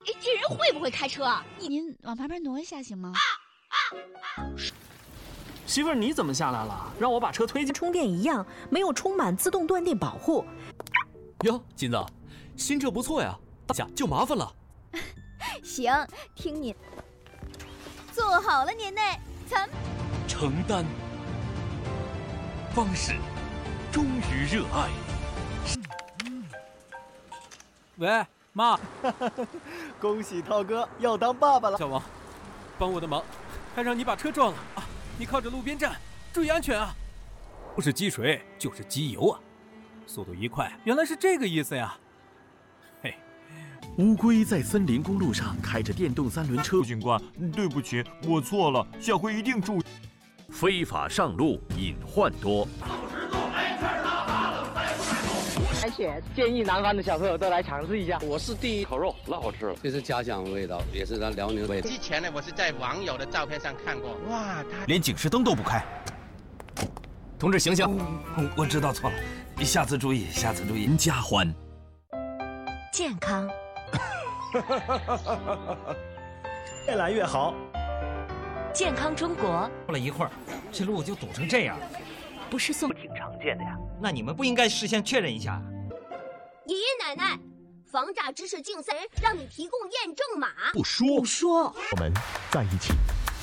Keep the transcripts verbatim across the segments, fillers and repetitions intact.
这人会不会开车啊？ 您往旁边挪一下行吗？ 媳妇儿，你怎么下来了？让我把车推进。 充电一样，没有充满自动断电保护。 哟，金子，新车不错呀，大家就麻烦了。 行，听你。做好了，年内咱承担方式，忠于热爱。 喂，妈， 恭喜涛哥要当爸爸了。 小王，帮我的忙，还让你把车撞了啊！你靠着路边站，注意安全啊！不是积水就是机油啊，速度一快，原来是这个意思呀！嘿， 乌龟在森林公路上开着电动三轮车。 警官，对不起，我错了，下回一定注意。 非法上路隐患多。 而且建议南方的小朋友都来尝试一下。 我是第一烤肉，老好吃了，这是家乡味道，也是咱辽宁味道。 之前呢，我是在网友的照片上看过，哇，他连警示灯都不开。同志醒醒！ 哦、我知道错了，下次注意，下次注意。 林家欢， 健康， 越来越好。 健康中国。 过了一会儿，这路就堵成这样。 不是送， 挺常见的呀。那你们不应该事先确认一下？ 爷爷奶奶，防诈知识竞赛让你提供验证码。 不说不说， 我们在一起。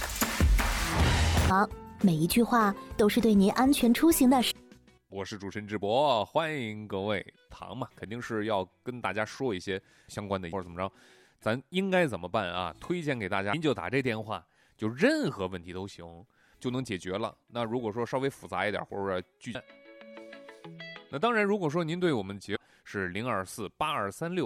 好，每一句话都是对您安全出行的。 我是主持人智博，欢迎各位。糖嘛，肯定是要跟大家说一些相关的，或者怎么着，咱应该怎么办啊？推荐给大家，您就打这电话，就任何问题都行。就能解决了。那如果说稍微复杂一点，或者具，那当然，如果说您对我们节是零二四八二三六。